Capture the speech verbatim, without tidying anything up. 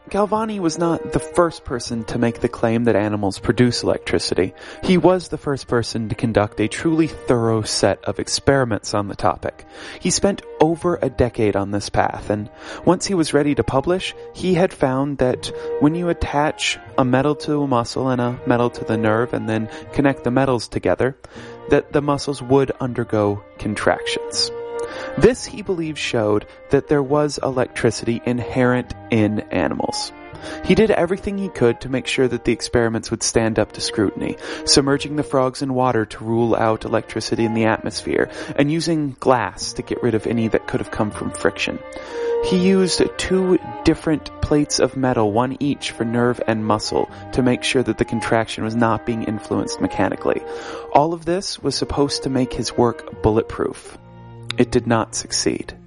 Galvani was not the first person to make the claim that animals produce electricity. He was the first person to conduct a truly thorough set of experiments on the topic. He spent over a decade on this path, and once he was ready to publish, he had found that when you attach a metal to a muscle and a metal to the nerve and then connect the metals together, that the muscles would undergo contractions. This, he believed, showed that there was electricity inherent in animals. He did everything he could to make sure that the experiments would stand up to scrutiny, submerging the frogs in water to rule out electricity in the atmosphere, and using glass to get rid of any that could have come from friction. He used two different plates of metal, one each for nerve and muscle, to make sure that the contraction was not being influenced mechanically. All of this was supposed to make his work bulletproof. It did not succeed.